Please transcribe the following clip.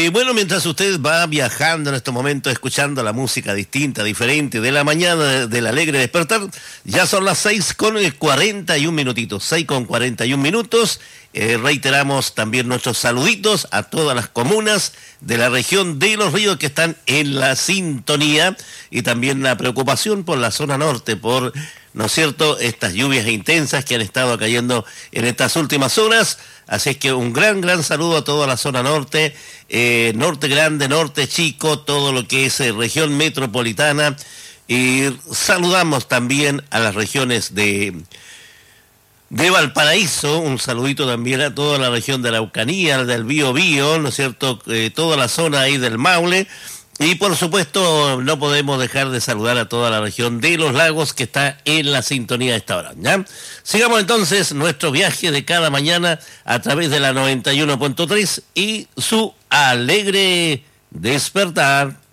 Bueno, mientras usted va viajando en estos momentos, escuchando la música distinta, diferente de la mañana del alegre despertar, ya son las 6:41 minutitos, 6:41 minutos. Reiteramos también nuestros saluditos a todas las comunas de la región de Los Ríos que están en la sintonía, y también la preocupación por la zona norte, por, ¿no es cierto?, estas lluvias intensas que han estado cayendo en estas últimas horas. Así es que un gran saludo a toda la zona norte, norte grande, norte chico, todo lo que es región metropolitana, y saludamos también a las regiones de Valparaíso. Un saludito también a toda la región de Araucanía, del Biobío, ¿no es cierto?, toda la zona ahí del Maule. Y por supuesto no podemos dejar de saludar a toda la región de Los Lagos que está en la sintonía de esta hora, ¿ya? Sigamos entonces nuestro viaje de cada mañana a través de la 91.3 y su alegre despertar.